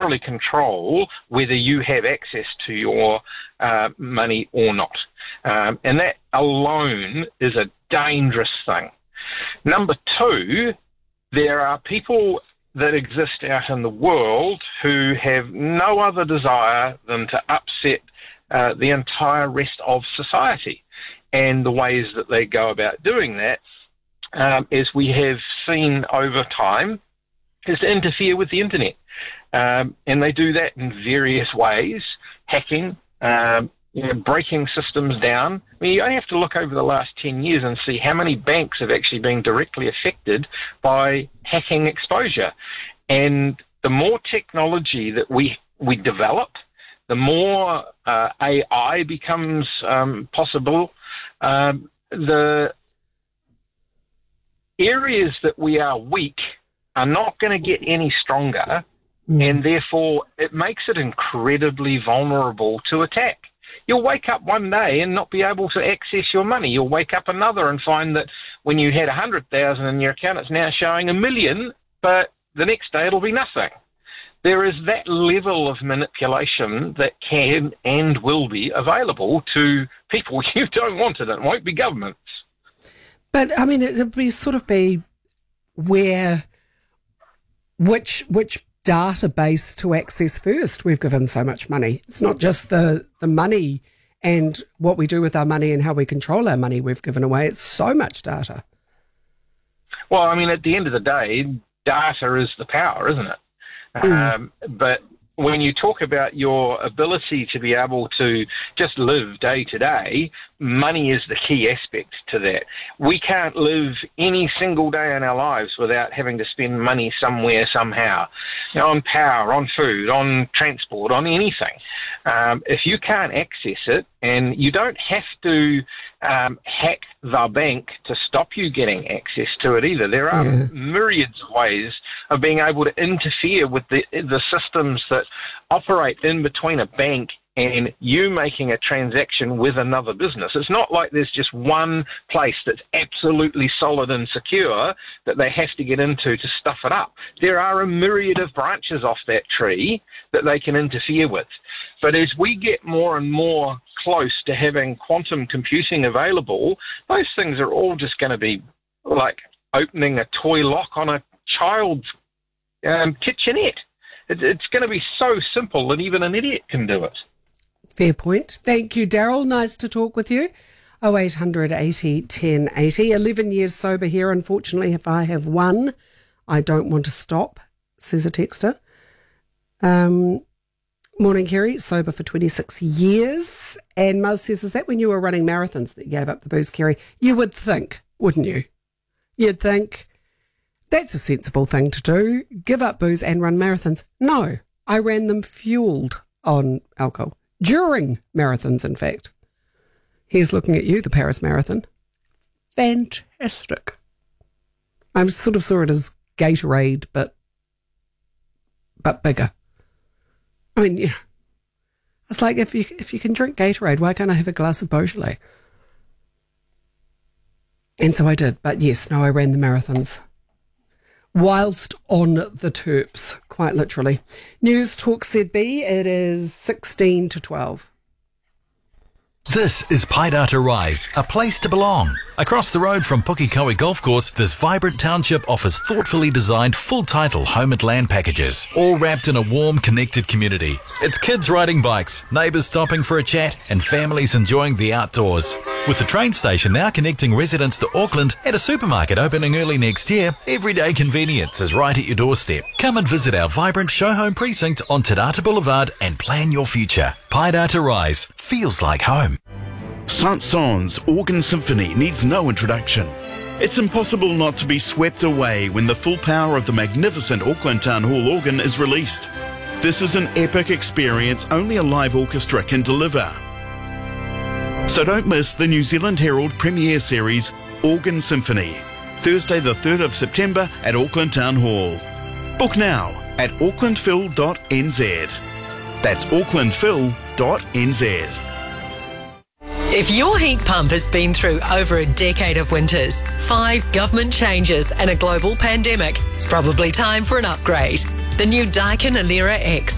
literally control whether you have access to your money or not. And that alone is a dangerous thing. Number two, there are people that exist out in the world who have no other desire than to upset the entire rest of society. And the ways that they go about doing that, as we have seen over time, is to interfere with the internet. And they do that in various ways, hacking, breaking systems down. I mean, you only have to look over the last 10 years and see how many banks have actually been directly affected by hacking exposure. And the more technology that we develop, the more AI becomes possible. The areas that we are weak are not going to get any stronger, and therefore it makes it incredibly vulnerable to attack. You'll wake up one day and not be able to access your money. You'll wake up another and find that when you had 100,000 in your account, it's now showing 1 million, but the next day it'll be nothing. There is that level of manipulation that can and will be available to people you don't want it. It won't be governments. But, I mean, it'd be sort of be which database to access first. We've given so much money. It's not just the money and what we do with our money and how we control our money we've given away. It's so much data. Well, I mean, at the end of the day, data is the power, isn't it? But when you talk about your ability to be able to just live day to day, money is the key aspect to that. We can't live any single day in our lives without having to spend money somewhere, somehow, on power, on food, on transport, on anything. If you can't access it, and you don't have to hack the bank to stop you getting access to it either. There are myriads of ways of being able to interfere with the systems that operate in between a bank and you making a transaction with another business. It's not like there's just one place that's absolutely solid and secure that they have to get into to stuff it up. There are a myriad of branches off that tree that they can interfere with. But as we get more and more close to having quantum computing available, those things are all just going to be like opening a toy lock on a child's kitchenette. It's going to be so simple that even an idiot can do it. Fair point. Thank you, Daryl. Nice to talk with you. 0800 80 10 80. 11 years sober here. Unfortunately, if I have one, I don't want to stop, says a texter. Morning, Kerry. Sober for 26 years. And Muzz says, is that when you were running marathons that you gave up the booze, Kerry? You would think, wouldn't you? You'd think that's a sensible thing to do. Give up booze and run marathons. No, I ran them fueled on alcohol. During marathons, in fact. Here's looking at you, the Paris Marathon. Fantastic. I sort of saw it as Gatorade, but bigger. I mean, yeah. It's like if you can drink Gatorade, why can't I have a glass of Beaujolais? And so I did. But yes, no, I ran the marathons. Whilst on the terps, quite literally. News Talk ZB, it is 16 to 12. This is Paidata Rise, a place to belong. Across the road from Pukekohe Golf Course, this vibrant township offers thoughtfully designed full-title home and land packages, all wrapped in a warm, connected community. It's kids riding bikes, neighbours stopping for a chat, and families enjoying the outdoors. With the train station now connecting residents to Auckland and a supermarket opening early next year, everyday convenience is right at your doorstep. Come and visit our vibrant show home precinct on Te Rata Boulevard and plan your future. Paidata Rise feels like home. Saint-Saëns Organ Symphony needs no introduction. It's impossible not to be swept away when the full power of the magnificent Auckland Town Hall organ is released. This is an epic experience only a live orchestra can deliver. So don't miss the New Zealand Herald premiere series Organ Symphony, Thursday the 3rd of September at Auckland Town Hall. Book now at aucklandphil.nz. That's aucklandphil.nz. If your heat pump has been through over a decade of winters, 5 government changes and a global pandemic, it's probably time for an upgrade. The new Daikin Alera X